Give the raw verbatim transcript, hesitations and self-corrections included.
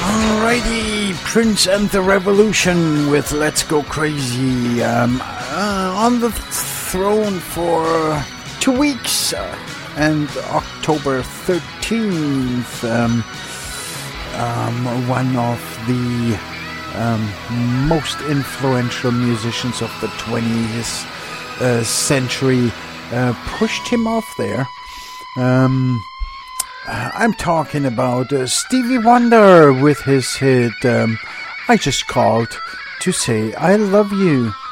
Alrighty, Prince and the Revolution with Let's Go Crazy. Um, uh, on the throne for two weeks uh, and October thirteenth. Um, um, one of the um, most influential musicians of the twentieth uh, century uh, pushed him off there. Um... I'm talking about uh, Stevie Wonder with his hit, um, I Just Called to Say I Love You.